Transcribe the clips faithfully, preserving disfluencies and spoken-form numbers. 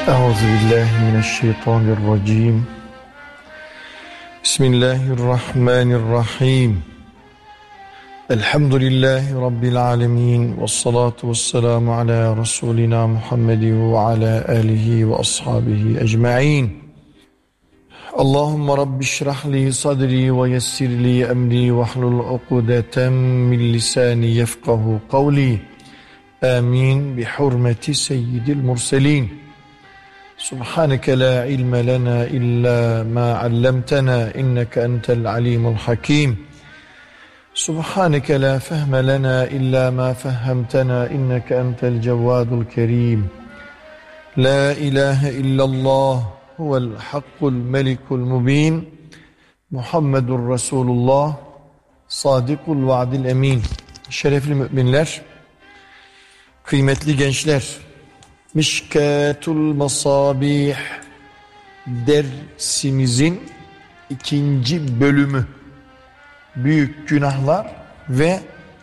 Euzubillahimineşşeytanirracim. Bismillahirrahmanirrahim. Elhamdülillahi Rabbil alemin. Vessalatu vesselamu ala Resulina Muhammedin ve ala alihi ve ashabihi ecma'in. Allahümme Rabbi şrahli sadri ve yessirli emri ve hlul ukudeten min lisani yefkahu kavli. Amin bi hurmeti seyyidil murselin. Subhaneke la ilme lena illa ma allamtana inneke entel alimul hakim. Subhaneke la fehme lena illa ma fehhemtena inneke entel cevvadul kerim. La ilahe illallah huvel hakkul melikul mubin. Muhammedur Resulullah sadikul vaadil emin. Şerefli müminler, kıymetli gençler, Mişkatul Masabih dersimizin ikinci bölümü, büyük günahlar ve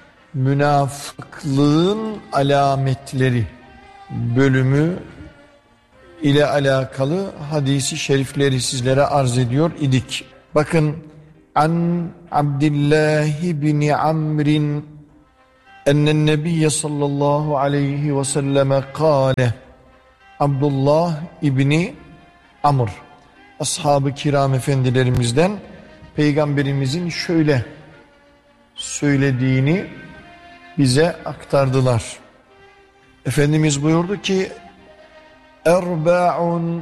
münafıklığın alametleri bölümü ile alakalı hadisi şerifleri sizlere arz ediyor idik. Bakın, an Abdullah bin Amr'in ennen nebiyye sallallahu aleyhi ve selleme kâle. Abdullah İbni Amr, ashab-ı kiram efendilerimizden Peygamberimizin şöyle söylediğini bize aktardılar. Efendimiz buyurdu ki: Erba'un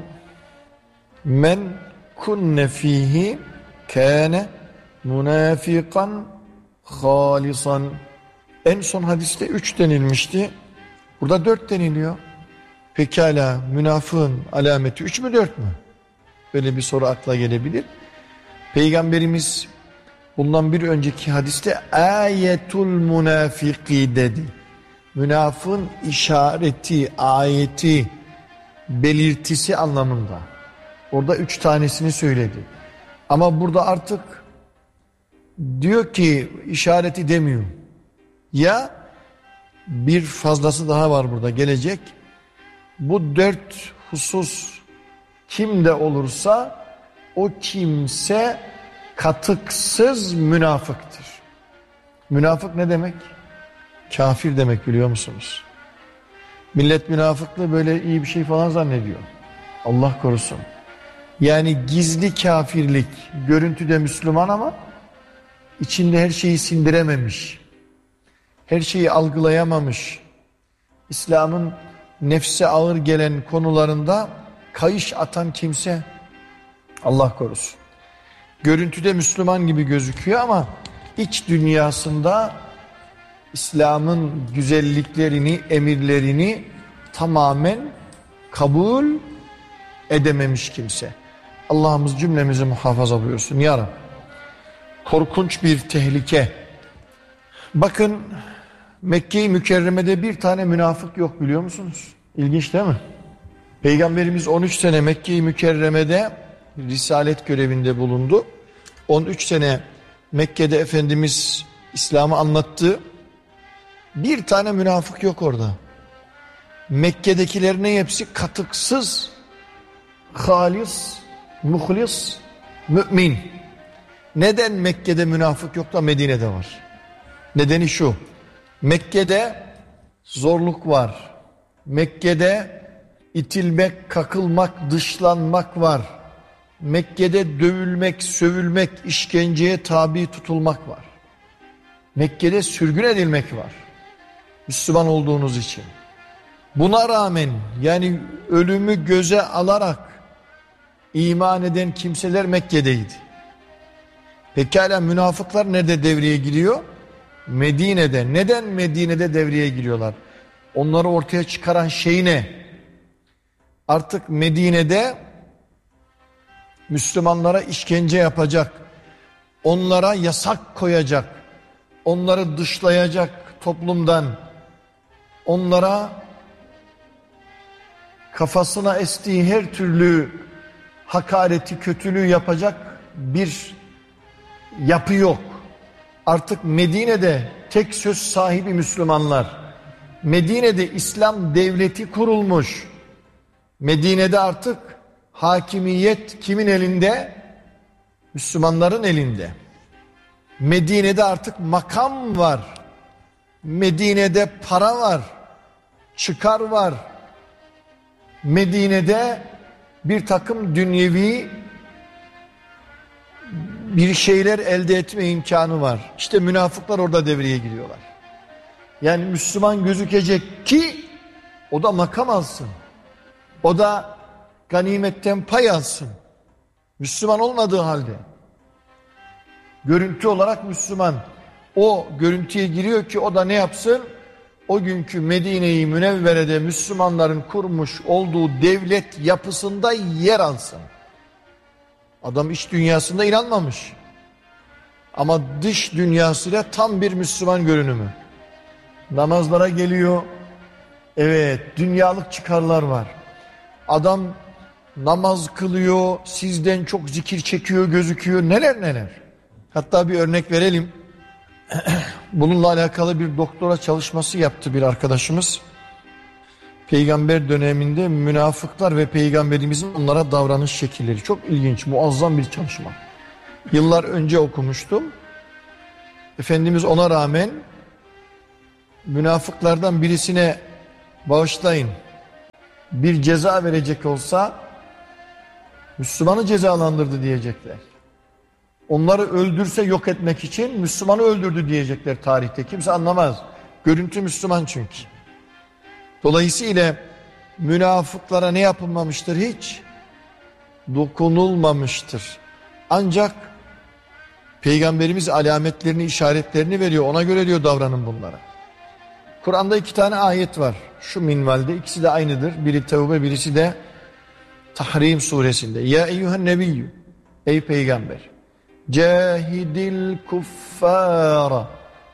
men kunne fihi kâne münafikan halisan. En son hadiste üç denilmişti. Burada dört deniliyor. Pekala, münafığın alameti üç mü dört mü? Böyle bir soru akla gelebilir. Peygamberimiz bundan bir önceki hadiste ayetul münafiki dedi. Münafığın işareti, ayeti, belirtisi anlamında. Orada üç tanesini söyledi. Ama burada artık diyor ki işareti demiyor. Ya bir fazlası daha var burada gelecek. Bu dört husus kimde olursa o kimse katıksız münafıktır. Münafık ne demek? Kafir demek, biliyor musunuz? Millet münafıklığı böyle iyi bir şey falan zannediyor. Allah korusun. Yani gizli kafirlik, görüntüde Müslüman ama içinde her şeyi sindirememiş. Her şeyi algılayamamış, İslam'ın nefse ağır gelen konularında kayış atan kimse, Allah korusun. Görüntüde Müslüman gibi gözüküyor ama iç dünyasında İslam'ın güzelliklerini, emirlerini tamamen kabul edememiş kimse. Allah'ımız cümlemizi muhafaza buyursun ya Rabbi. Korkunç bir tehlike. Bakın, Mekke-i Mükerreme'de bir tane münafık yok, biliyor musunuz? İlginç değil mi? Peygamberimiz on üç sene Mekke-i Mükerreme'de risalet görevinde bulundu. on üç sene Mekke'de Efendimiz İslam'ı anlattı. Bir tane münafık yok orada. Mekke'dekilerin hepsi katıksız, halis, muhlis, mümin. Neden Mekke'de münafık yok da Medine'de var? Nedeni şu: Mekke'de zorluk var. Mekke'de itilmek, kakılmak, dışlanmak var. Mekke'de dövülmek, sövülmek, işkenceye tabi tutulmak var. Mekke'de sürgün edilmek var, Müslüman olduğunuz için. Buna rağmen, yani ölümü göze alarak iman eden kimseler Mekke'deydi. Pekala, münafıklar nerede devreye giriyor? Medine'de. Neden Medine'de devreye giriyorlar? Onları ortaya çıkaran şey ne? Artık Medine'de Müslümanlara işkence yapacak, onlara yasak koyacak, onları dışlayacak toplumdan, onlara kafasına estiği her türlü hakareti, kötülüğü yapacak bir yapı yok. Artık Medine'de tek söz sahibi Müslümanlar. Medine'de İslam devleti kurulmuş. Medine'de artık hakimiyet kimin elinde? Müslümanların elinde. Medine'de artık makam var. Medine'de para var. Çıkar var. Medine'de bir takım dünyevi bir şeyler elde etme imkanı var. İşte münafıklar orada devreye giriyorlar. Yani Müslüman gözükecek ki o da makam alsın. O da ganimetten pay alsın. Müslüman olmadığı halde. Görüntü olarak Müslüman. O görüntüye giriyor ki o da ne yapsın? O günkü Medine-i Münevvere'de Müslümanların kurmuş olduğu devlet yapısında yer alsın. Adam iç dünyasında inanmamış. Ama dış dünyasıyla tam bir Müslüman görünümü. Namazlara geliyor. Evet, dünyalık çıkarlar var. Adam namaz kılıyor, sizden çok zikir çekiyor, gözüküyor. Neler neler. Hatta bir örnek verelim. Bununla alakalı bir doktora çalışması yaptı bir arkadaşımız. Peygamber döneminde münafıklar ve peygamberimizin onlara davranış şekilleri. Çok ilginç, muazzam bir çalışma. Yıllar önce okumuştum. Efendimiz ona rağmen münafıklardan birisine bağışlayın, bir ceza verecek olsa Müslümanı cezalandırdı diyecekler. Onları öldürse yok etmek için Müslümanı öldürdü diyecekler tarihte. Kimse anlamaz. Görüntü Müslüman çünkü. Dolayısıyla münafıklara ne yapılmamıştır hiç? Dokunulmamıştır. Ancak Peygamberimiz alametlerini, işaretlerini veriyor. Ona göre diyor davranın bunlara. Kur'an'da iki tane ayet var. Şu minvalde ikisi de aynıdır. Biri Tevbe, birisi de Tahrim suresinde. Ya eyyühen nebiyyü. Ey peygamber. Cahidil kuffara.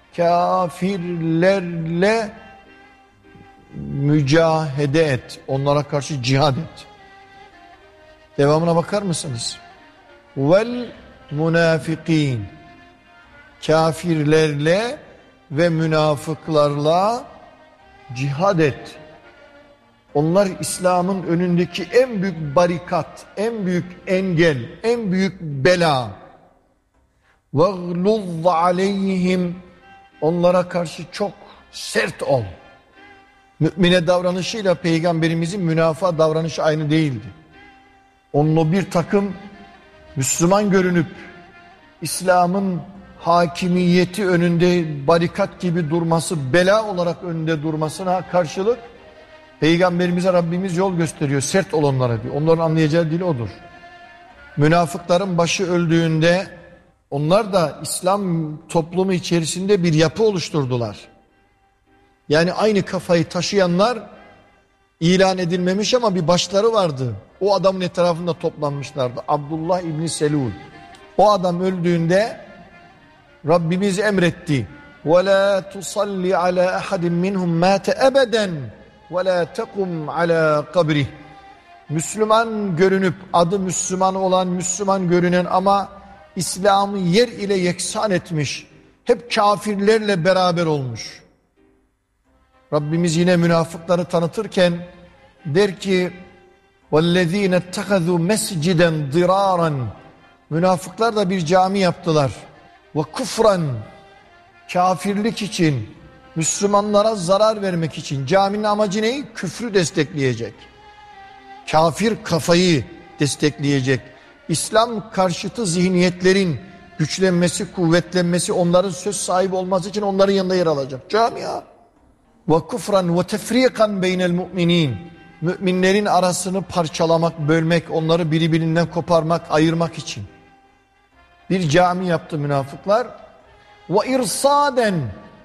Kafirlerle mücahede et. Onlara karşı cihad et. Devamına bakar mısınız? Vel münafikin. Kafirlerle ve münafıklarla cihad et. Onlar İslam'ın önündeki en büyük barikat, en büyük engel, en büyük bela. وَغْلُظَّ عَلَيْهِمْ. Onlara karşı çok sert ol. Mümine davranışıyla peygamberimizin münafığa davranışı aynı değildi. Onun o bir takım Müslüman görünüp İslam'ın hakimiyeti önünde barikat gibi durması, bela olarak önünde durmasına karşılık Peygamberimize Rabbimiz yol gösteriyor. Sert ol onlara diyor. Onların anlayacağı dil odur. Münafıkların başı öldüğünde onlar da İslam toplumu içerisinde bir yapı oluşturdular. Yani aynı kafayı taşıyanlar ilan edilmemiş ama bir başları vardı. O adamın etrafında toplanmışlardı. Abdullah İbni Selul. O adam öldüğünde Rabbimiz emretti. وَلَا تُصَلِّ عَلَى أَحَدٍ مِّنْهُمْ مَاتَ أَبَدًا وَلَا تَقُمْ عَلَى قَبْرِهِ. Müslüman görünüp adı Müslüman olan, Müslüman görünen ama İslam'ı yer ile yeksan etmiş, hep kafirlerle beraber olmuş. Rabbimiz yine münafıkları tanıtırken der ki وَالَّذ۪ينَ اتَّخَذُوا مَسْجِدًا ضِرَارًا. Münafıklar da bir cami yaptılar. Ve kufran, kafirlik için, Müslümanlara zarar vermek için. Caminin amacı ne? Küfrü destekleyecek. Kafir kafayı destekleyecek. İslam karşıtı zihniyetlerin güçlenmesi, kuvvetlenmesi, onların söz sahibi olması için onların yanında yer alacak. Camia. Ve kufran ve tefrikan beynel müminin. Müminlerin arasını parçalamak, bölmek, onları birbirinden koparmak, ayırmak için. Bir cami yaptı münafıklar. Ve irsaden,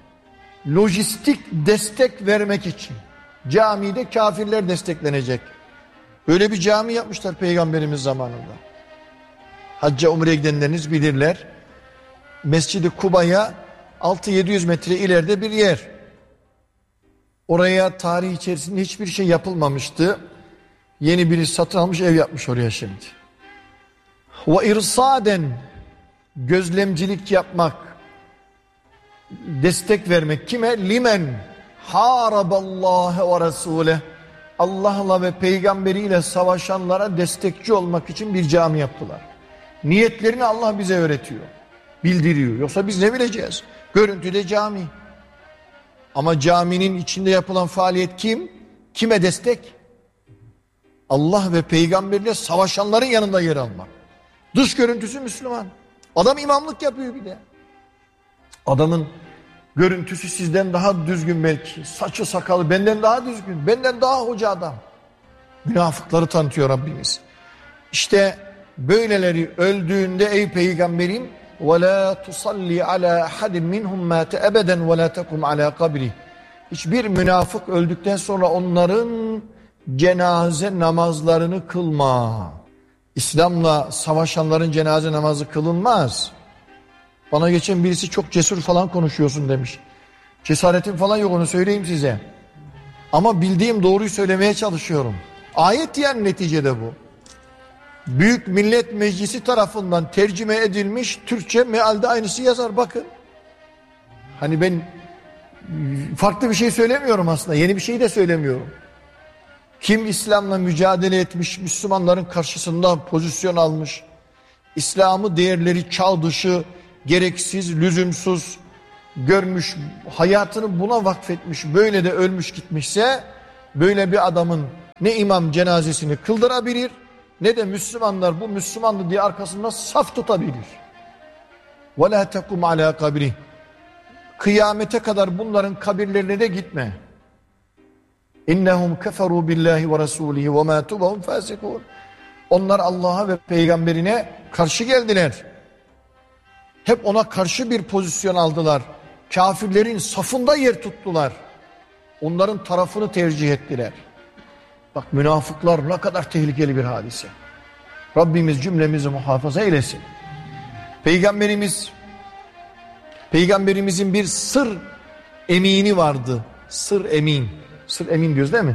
lojistik destek vermek için. Camide kafirler desteklenecek. Böyle bir cami yapmışlar Peygamberimiz zamanında. Hacca umreye gidenleriniz bilirler. Mescid-i Kuba'ya altı yedi yüz metre ileride bir yer. Oraya tarih içerisinde hiçbir şey yapılmamıştı. Yeni biri satın almış, ev yapmış oraya şimdi. Ve irsaden, gözlemcilik yapmak, destek vermek kime? Limen haraballâhe ve resûleh. Allah'la ve peygamberiyle savaşanlara destekçi olmak için bir cami yaptılar. Niyetlerini Allah bize öğretiyor, bildiriyor. Yoksa biz ne bileceğiz? Görüntüde cami. Ama caminin içinde yapılan faaliyet kim? Kime destek? Allah ve peygamberle savaşanların yanında yer almak. Dış görüntüsü Müslüman. Adam imamlık yapıyor bir de. Adamın görüntüsü sizden daha düzgün belki. Saçı sakalı benden daha düzgün. Benden daha hoca adam. Münafıkları tanıtıyor Rabbimiz. İşte böyleleri öldüğünde ey peygamberim وَلَا تُصَلِّ عَلَى أَحَدٍ مِّنْهُمْ مَاتَ أَبَدًا وَلَا تَقُمْ عَلَى قَبْرِهِ. Hiçbir münafık öldükten sonra onların cenaze namazlarını kılma. İslam'la savaşanların cenaze namazı kılınmaz. Bana geçen birisi çok cesur falan konuşuyorsun demiş. Cesaretim falan yok, onu söyleyeyim size. Ama bildiğim doğruyu söylemeye çalışıyorum. Ayet yani neticede bu. Büyük Millet Meclisi tarafından tercüme edilmiş Türkçe mealde aynısı yazar, bakın. Hani ben farklı bir şey söylemiyorum aslında, yeni bir şey de söylemiyorum. Kim İslam'la mücadele etmiş, Müslümanların karşısında pozisyon almış, İslam'ı değerleri çağ dışı, gereksiz, lüzumsuz görmüş, hayatını buna vakfetmiş, böyle de ölmüş gitmişse, böyle bir adamın ne imam cenazesini kıldırabilir, ne de Müslümanlar bu Müslümandı diye arkasında saf tutabilir. وَلَا تَقُمْ عَلَى قَبْرِهِ. Kıyamete kadar bunların kabirlerine de gitme. İnnehum keferu billahi ve rasulihi ve mâtu ve hum fâsikûn. Onlar Allah'a ve peygamberine karşı geldiler. Hep ona karşı bir pozisyon aldılar. Kafirlerin safında yer tuttular. Onların tarafını tercih ettiler. Bak, münafıklar ne kadar tehlikeli bir hadise. Rabbimiz cümlemizi muhafaza eylesin. Peygamberimiz Peygamberimizin bir sır emini vardı. Sır emin. Sır emin diyoruz değil mi?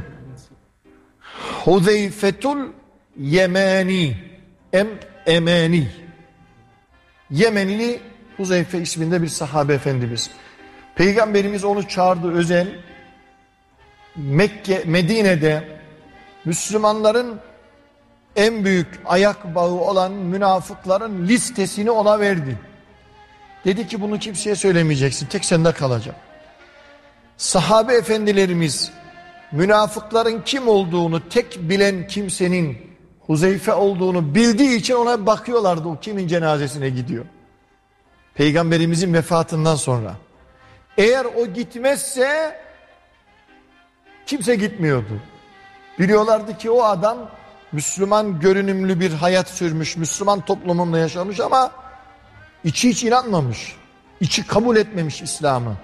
Huzeyfetul Yemeni. Em Emeni. Yemenili Huzeyfe isminde bir sahabe efendimiz. Peygamberimiz onu çağırdı özel. Mekke, Medine'de Müslümanların en büyük ayak bağı olan münafıkların listesini ona verdi. Dedi ki bunu kimseye söylemeyeceksin, tek sende kalacak. Sahabe efendilerimiz münafıkların kim olduğunu tek bilen kimsenin Huzeyfe olduğunu bildiği için ona bakıyorlardı, o kimin cenazesine gidiyor. Peygamberimizin vefatından sonra. Eğer o gitmezse kimse gitmiyordu. Biliyorlardı ki o adam Müslüman görünümlü bir hayat sürmüş, Müslüman toplumunda yaşamış ama içi hiç inanmamış, içi kabul etmemiş İslam'ı.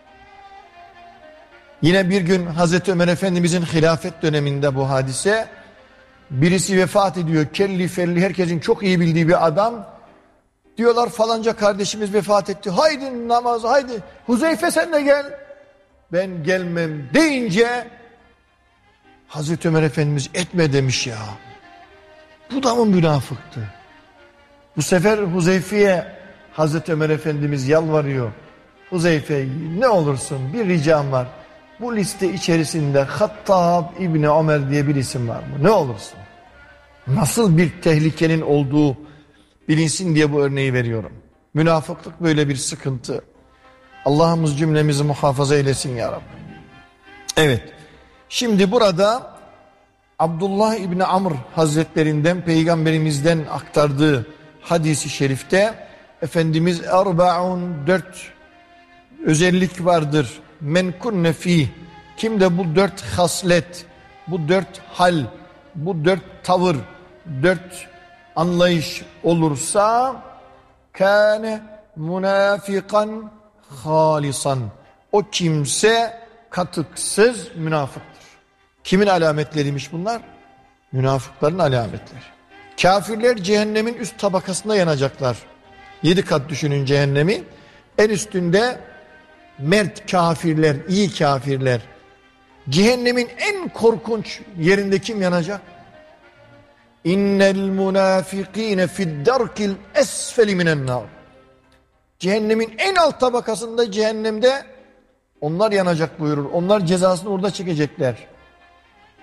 Yine bir gün Hazreti Ömer Efendimizin hilafet döneminde bu hadise, birisi vefat ediyor, kelli felli, herkesin çok iyi bildiği bir adam. Diyorlar falanca kardeşimiz vefat etti, haydi namaz, haydi Huzeyfe sen de gel. Ben gelmem deyince Hazreti Ömer Efendimiz etme demiş ya. Bu da mı münafıktı? Bu sefer Huzeyfe'ye Hazreti Ömer Efendimiz yalvarıyor. Huzeyfe, ne olursun bir ricam var. Bu liste içerisinde Hattab İbni Ömer diye bir isim var mı? Ne olursun. Nasıl bir tehlikenin olduğu bilinsin diye bu örneği veriyorum. Münafıklık böyle bir sıkıntı. Allah'ımız cümlemizi muhafaza eylesin ya Rabbi. Evet. Şimdi burada Abdullah İbni Amr Hazretlerinden Peygamberimizden aktardığı hadisi şerifte Efendimiz Erbaun dört özellik vardır. Men kunne fîh. Kimde bu dört haslet, bu dört hal, bu dört tavır, dört anlayış olursa kâne münafikan halisan. O kimse katıksız münafıktır. Kimin alametleriymiş bunlar? Münafıkların alametleri. Kafirler cehennemin üst tabakasında yanacaklar. Yedi kat düşünün cehennemi. En üstünde mert kafirler, iyi kafirler. Cehennemin en korkunç yerinde kim yanacak? İnnel münafikîne fid-darkil esfeli minen nar. Cehennemin en alt tabakasında, cehennemde onlar yanacak buyurur. Onlar cezasını orada çekecekler.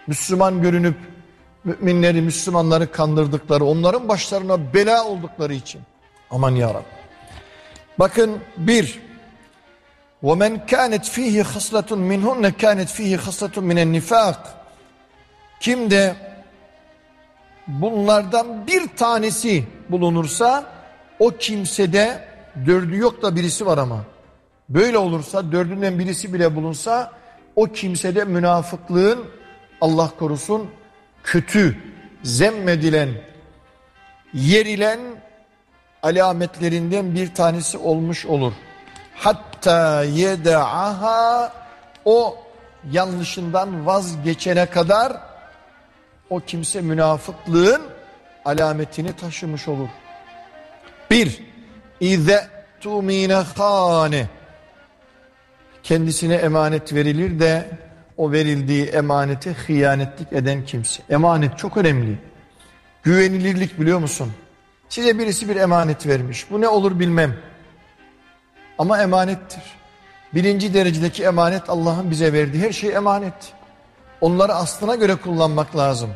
Müslüman görünüp müminleri, Müslümanları kandırdıkları, onların başlarına bela oldukları için. Aman ya Rabbi. Bakın bir, وَمَنْ كَانَتْ ف۪يهِ خَصْلَةٌ مِنْهُنَّ كَانَتْ ف۪يهِ خَصْلَةٌ مِنَ النِّفَاقِ. Kim de bunlardan bir tanesi bulunursa, o kimsede, dördü yok da birisi var ama, böyle olursa, dördünden birisi bile bulunsa, o kimsede münafıklığın, Allah korusun, kötü, zemmedilen, yerilen alametlerinden bir tanesi olmuş olur. Hatta yeda'aha, o yanlışından vazgeçene kadar o kimse münafıklığın alametini taşımış olur. Bir, İze tumine khane, kendisine emanet verilir de o verildiği emanete hıyanetlik eden kimse. Emanet çok önemli. Güvenilirlik, biliyor musun? Size birisi bir emanet vermiş. Bu ne olur bilmem. Ama emanettir. Birinci derecedeki emanet, Allah'ın bize verdiği her şey emanet. Onları aslına göre kullanmak lazım.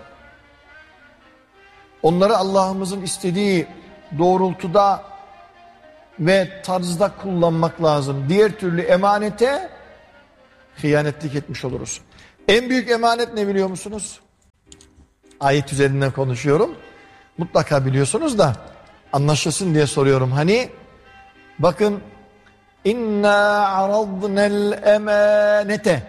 Onları Allah'ımızın istediği doğrultuda ve tarzda kullanmak lazım. Diğer türlü emanete hıyanetlik etmiş oluruz. En büyük emanet ne biliyor musunuz? Ayet üzerinden konuşuyorum. Mutlaka biliyorsunuz da anlaşılsın diye soruyorum. Hani bakın, İnna aradna'l emanete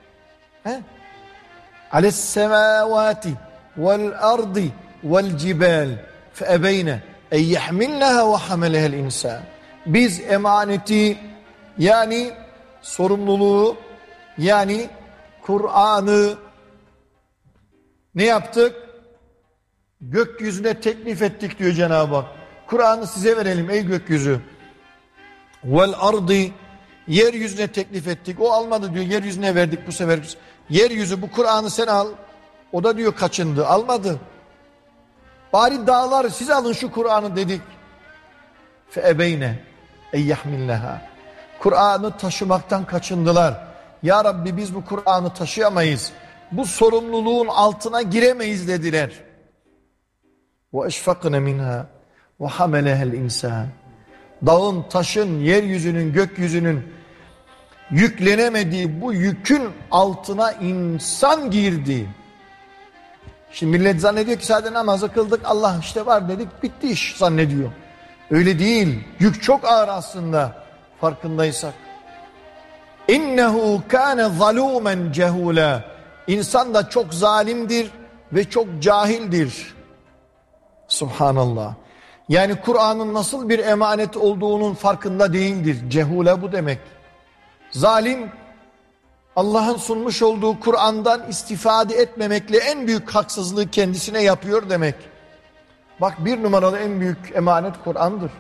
ale's semavati vel ardi vel cibal fe ebeyne en yahmilnaha ve hamalaha'l insan. Biz emaneti, yani sorumluluğu, yani Kur'an'ı ne yaptık? Gökyüzüne teklif ettik diyor Cenab-ı Hak. Kur'an'ı size verelim ey gökyüzü. Vel ardı, yeryüzüne teklif ettik. O almadı diyor, yeryüzüne verdik bu sefer. Yeryüzü, bu Kur'an'ı sen al. O da diyor kaçındı, almadı. Bari dağlar, siz alın şu Kur'an'ı dedik. Fe ebeyne en yahmilnaha. Kur'an'ı taşımaktan kaçındılar. Ya Rabbi, biz bu Kur'an'ı taşıyamayız. Bu sorumluluğun altına giremeyiz dediler. Ve eşfakne minha ve hamalaha'l insan. Dağın, taşın, yeryüzünün, gökyüzünün yüklenemediği bu yükün altına insan girdi. Şimdi millet zannediyor ki sadece namazı kıldık, Allah işte var dedik, bitti iş zannediyor. Öyle değil. Yük çok ağır aslında, farkındaysak. İnnehu kâne zalûmen cehûlâ. İnsan da çok zalimdir ve çok cahildir. Subhanallah. Yani Kur'an'ın nasıl bir emanet olduğunun farkında değildir. Cehule bu demek. Zalim, Allah'ın sunmuş olduğu Kur'an'dan istifade etmemekle en büyük haksızlığı kendisine yapıyor demek. Bak, bir numaralı en büyük emanet Kur'an'dır.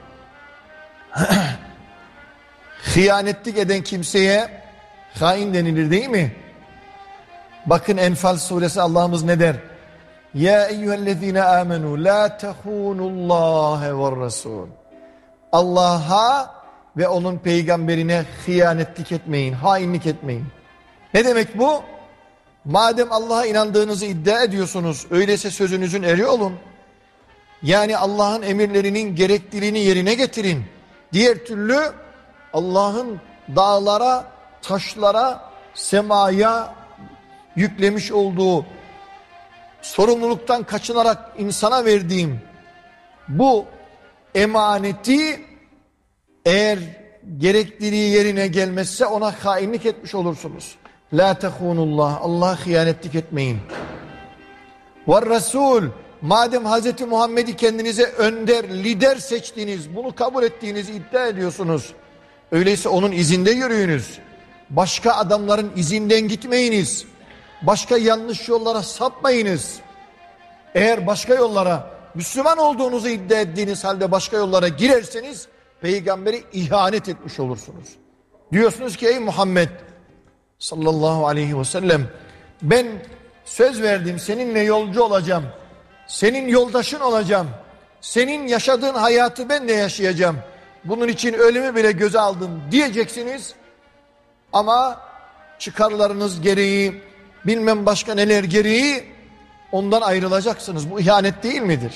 Hıyanetlik eden kimseye hain denilir, değil mi? Bakın Enfal suresi, Allah'ımız ne der? Ya eyyühellezine amenu la tehunullâhe ve rasul. Allah'a ve onun peygamberine hıyanetlik etmeyin, hainlik etmeyin. Ne demek bu? Madem Allah'a inandığınızı iddia ediyorsunuz, öyleyse sözünüzün eri olun. Yani Allah'ın emirlerinin gerekliliğini yerine getirin. Diğer türlü Allah'ın dağlara, taşlara, semaya yüklemiş olduğu sorumluluktan kaçınarak insana verdiğim bu emaneti eğer gerekliliği yerine gelmezse ona hainlik etmiş olursunuz. La tehunullah, Allah'a hıyanetlik etmeyin. Ve Resul, madem Hazreti Muhammed'i kendinize önder, lider seçtiniz, bunu kabul ettiğinizi iddia ediyorsunuz, öyleyse onun izinde yürüyünüz. Başka adamların izinden gitmeyiniz. Başka yanlış yollara sapmayınız. Eğer başka yollara, Müslüman olduğunuzu iddia ettiğiniz halde başka yollara girerseniz peygamberi ihanet etmiş olursunuz. Diyorsunuz ki ey Muhammed sallallahu aleyhi ve sellem, ben söz verdim, seninle yolcu olacağım. Senin yoldaşın olacağım. Senin yaşadığın hayatı ben de yaşayacağım. Bunun için ölümü bile göze aldım diyeceksiniz. Ama çıkarlarınız gereği, bilmem başka neler gereği ondan ayrılacaksınız. Bu ihanet değil midir?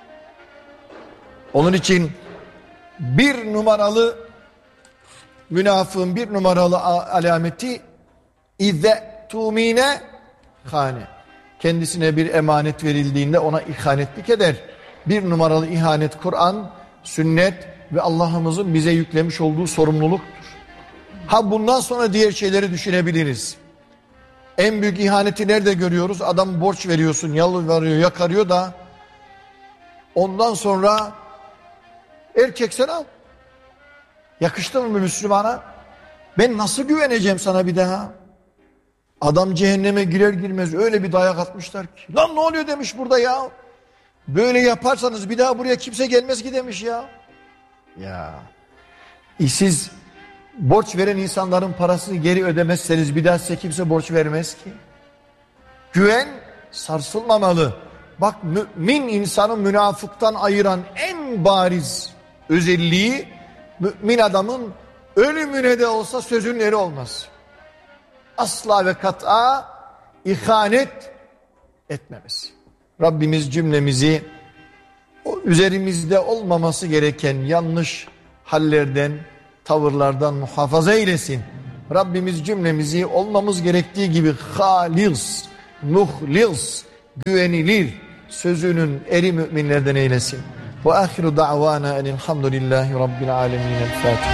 Onun için bir numaralı münafığın bir numaralı alameti İzze tumine hane. Kendisine bir emanet verildiğinde ona ihanetlik eder. Bir numaralı ihanet Kur'an, sünnet ve Allah'ımızın bize yüklemiş olduğu sorumluluktur. Ha bundan sonra diğer şeyleri düşünebiliriz. En büyük ihaneti nerede görüyoruz? Adam borç veriyorsun, yalvarıyor, yakarıyor da ondan sonra erkek sen al. Yakıştı mı Müslümana? Ben nasıl güveneceğim sana bir daha? Adam cehenneme girer girmez öyle bir dayak atmışlar ki. Lan ne oluyor demiş burada ya. Böyle yaparsanız bir daha buraya kimse gelmez ki demiş ya. Ya. E siz borç veren insanların parasını geri ödemezseniz bir daha size kimse borç vermez ki. Güven sarsılmamalı. Bak mümin insanı münafıktan ayıran en bariz özelliği mümin adamın ölümüne de olsa sözün eri olmaz. Asla ve kat'a ihanet etmemesi. Rabbimiz cümlemizi o üzerimizde olmaması gereken yanlış hallerden, tavırlardan muhafaza eylesin. Rabbimiz cümlemizi olmamız gerektiği gibi halis, muhlis, güvenilir sözünün eri müminlerden eylesin. Ve ahiru da'vana enilhamdülillahi rabbil alemin. El Fatiha.